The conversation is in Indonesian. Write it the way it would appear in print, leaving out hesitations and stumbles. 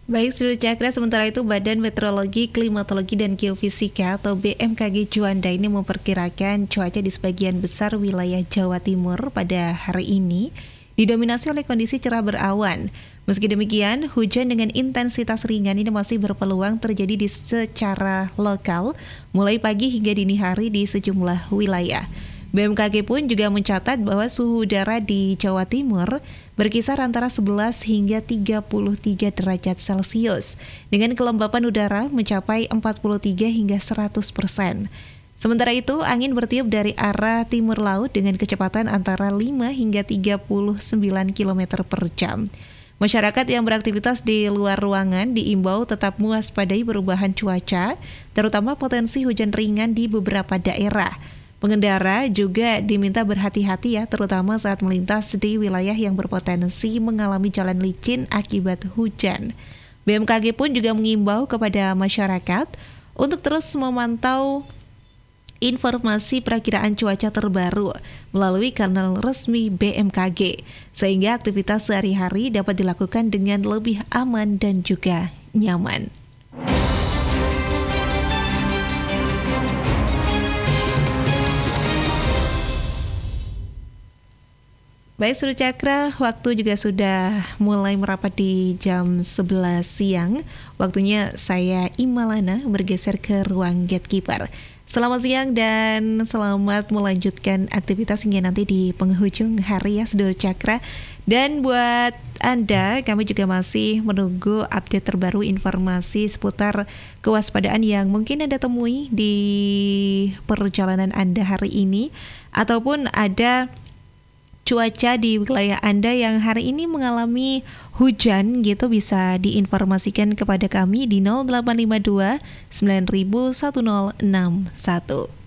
Baik, seluruh cakra, sementara itu Badan Meteorologi, Klimatologi, dan Geofisika atau BMKG Juanda ini memperkirakan cuaca di sebagian besar wilayah Jawa Timur pada hari ini didominasi oleh kondisi cerah berawan. Meski demikian, hujan dengan intensitas ringan ini masih berpeluang terjadi secara lokal mulai pagi hingga dini hari di sejumlah wilayah. BMKG pun juga mencatat bahwa suhu udara di Jawa Timur berkisar antara 11 hingga 33 derajat Celcius, dengan kelembapan udara mencapai 43 hingga 100%. Sementara itu, angin bertiup dari arah timur laut dengan kecepatan antara 5 hingga 39 km per jam. Masyarakat yang beraktivitas di luar ruangan diimbau tetap mewaspadai perubahan cuaca, terutama potensi hujan ringan di beberapa daerah. Pengendara juga diminta berhati-hati ya, terutama saat melintas di wilayah yang berpotensi mengalami jalan licin akibat hujan. BMKG pun juga mengimbau kepada masyarakat untuk terus memantau informasi perakiraan cuaca terbaru melalui kanal resmi BMKG, sehingga aktivitas sehari-hari dapat dilakukan dengan lebih aman dan juga nyaman. Baik, seluruh cakra, waktu juga sudah mulai merapat di jam 11 siang. Waktunya saya Imalana bergeser ke ruang gatekeeper. Selamat siang dan selamat melanjutkan aktivitas hingga nanti di penghujung hari ya, seluruh cakra. Dan buat Anda, kami juga masih menunggu update terbaru informasi seputar kewaspadaan yang mungkin Anda temui di perjalanan Anda hari ini, ataupun ada cuaca di wilayah Anda yang hari ini mengalami hujan gitu, bisa diinformasikan kepada kami di 0852 9000 1061.